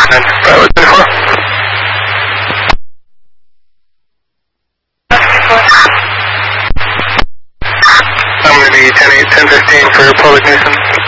And Bravo 24. I'm going to be 10-8, 10-15 for public nuisance.